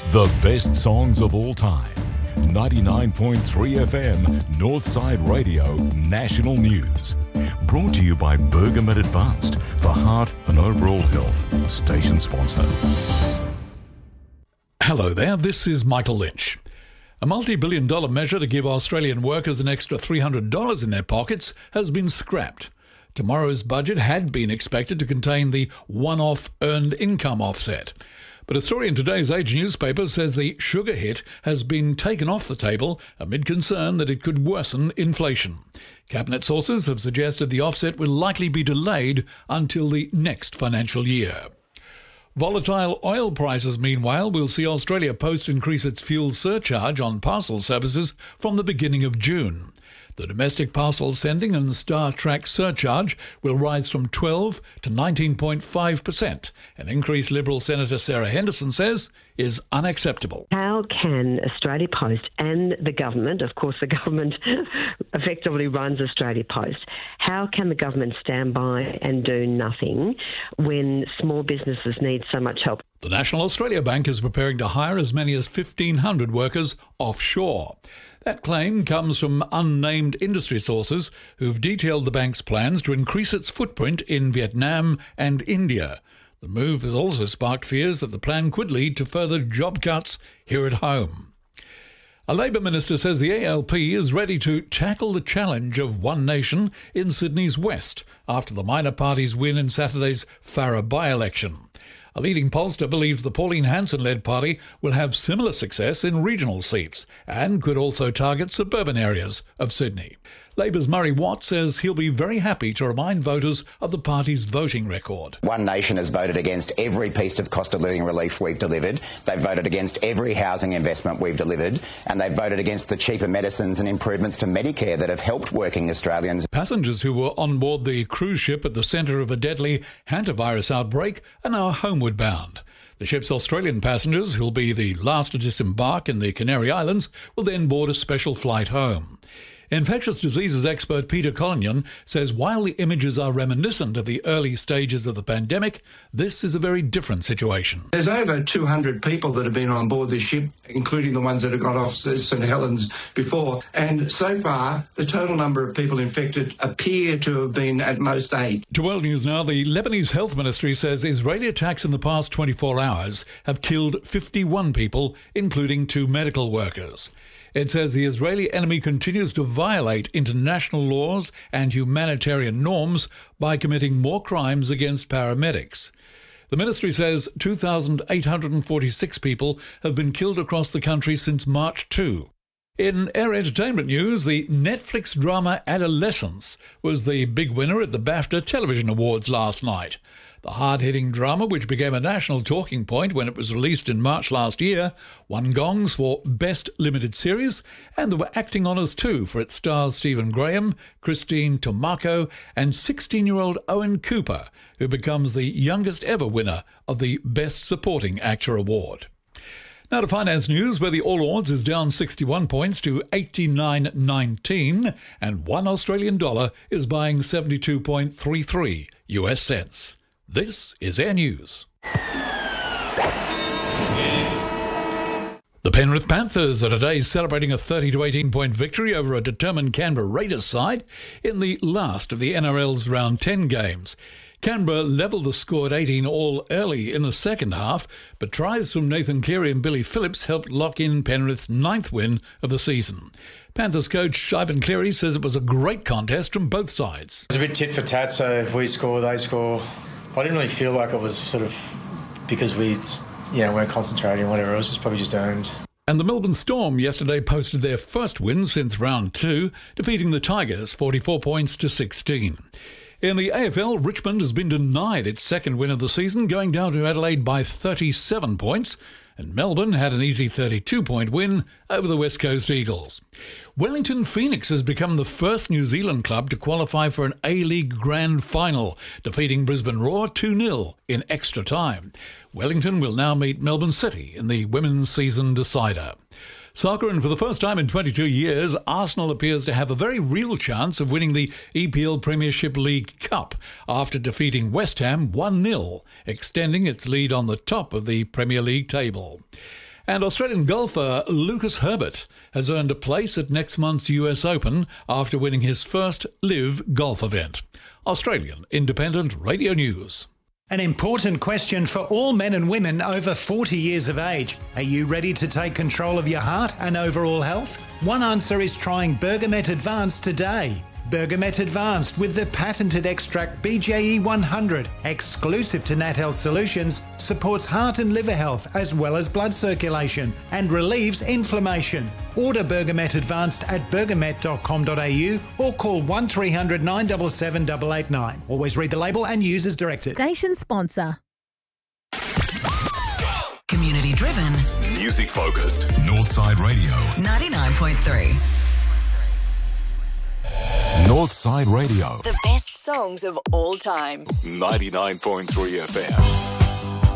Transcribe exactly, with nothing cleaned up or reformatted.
The best songs of all time. ninety-nine point three F M, Northside Radio, National News. Brought to you by Bergamet Advanced for heart and overall health. Station sponsor. Hello there, this is Michael Lynch. A multi-billion dollar measure to give Australian workers an extra three hundred dollars in their pockets has been scrapped. Tomorrow's budget had been expected to contain the one-off earned income offset. But a story in today's Age newspaper says the sugar hit has been taken off the table amid concern that it could worsen inflation. Cabinet sources have suggested the offset will likely be delayed until the next financial year. Volatile oil prices, meanwhile, will see Australia Post increase its fuel surcharge on parcel services from the beginning of June. The domestic parcel sending and Star Track surcharge will rise from twelve to nineteen point five percent, an increase Liberal Senator Sarah Henderson says is unacceptable. How can Australia Post and the government, of course the government effectively runs Australia Post, how can the government stand by and do nothing when small businesses need so much help? The National Australia Bank is preparing to hire as many as fifteen hundred workers offshore. That claim comes from unnamed industry sources who've detailed the bank's plans to increase its footprint in Vietnam and India. The move has also sparked fears that the plan could lead to further job cuts here at home. A Labor minister says the A L P is ready to tackle the challenge of One Nation in Sydney's West after the minor party's win in Saturday's Farrer by-election. A leading pollster believes the Pauline Hanson-led party will have similar success in regional seats and could also target suburban areas of Sydney. Labor's Murray Watt says he'll be very happy to remind voters of the party's voting record. One Nation has voted against every piece of cost of living relief we've delivered. They've voted against every housing investment we've delivered, and they've voted against the cheaper medicines and improvements to Medicare that have helped working Australians. Passengers who were on board the cruise ship at the centre of a deadly hantavirus outbreak are now homeward bound. The ship's Australian passengers, who'll be the last to disembark in the Canary Islands, will then board a special flight home. Infectious diseases expert Peter Collignon says while the images are reminiscent of the early stages of the pandemic, this is a very different situation. There's over two hundred people that have been on board this ship, including the ones that have got off St Helens before. And so far, the total number of people infected appear to have been at most eight. To World News Now, the Lebanese Health Ministry says Israeli attacks in the past twenty-four hours have killed fifty-one people, including two medical workers. It says the Israeli enemy continues to violate international laws and humanitarian norms by committing more crimes against paramedics. The ministry says two thousand eight hundred forty-six people have been killed across the country since March second. In Air Entertainment news, the Netflix drama Adolescence was the big winner at the BAFTA Television Awards last night. The hard-hitting drama, which became a national talking point when it was released in March last year, won gongs for Best Limited Series, and there were acting honours too for its stars Stephen Graham, Christine Tomako and sixteen-year-old Owen Cooper, who becomes the youngest ever winner of the Best Supporting Actor Award. Now to finance news, where the All Ords is down sixty-one points to eighty-nine nineteen, and one Australian dollar is buying seventy-two point three three U S cents. This is Air News. The Penrith Panthers are today celebrating a thirty to eighteen point victory over a determined Canberra Raiders side in the last of the N R L's round ten games. Canberra levelled the score at eighteen all early in the second half, but tries from Nathan Cleary and Billy Phillips helped lock in Penrith's ninth win of the season. Panthers coach Ivan Cleary says it was a great contest from both sides. It's a bit tit for tat, so we score, they score. I didn't really feel like it was sort of because we, you know, weren't concentrating or whatever. It was just probably just earned. And the Melbourne Storm yesterday posted their first win since round two, defeating the Tigers forty-four points to sixteen. In the A F L, Richmond has been denied its second win of the season, going down to Adelaide by thirty-seven points, and Melbourne had an easy thirty-two point win over the West Coast Eagles. Wellington Phoenix has become the first New Zealand club to qualify for an A-League Grand Final, defeating Brisbane Roar two nil in extra time. Wellington will now meet Melbourne City in the Women's Season Decider. Soccer, and for the first time in twenty-two years, Arsenal appears to have a very real chance of winning the E P L Premiership League Cup after defeating West Ham one nil, extending its lead on the top of the Premier League table. And Australian golfer Lucas Herbert has earned a place at next month's U S Open after winning his first live golf event. Australian Independent Radio News. An important question for all men and women over forty years of age. Are you ready to take control of your heart and overall health? One answer is trying Bergamet Advanced today. Bergamet Advanced with the patented extract B J E one hundred, exclusive to Nat Health Solutions, supports heart and liver health as well as blood circulation and relieves inflammation. Order Bergamet Advanced at bergamet dot com dot a u or call one three hundred nine seven seven eight eight nine. Always read the label and use as directed. Station sponsor. Community driven. Music focused. Northside Radio. ninety-nine point three. Northside Radio. The best songs of all time. ninety-nine point three F M.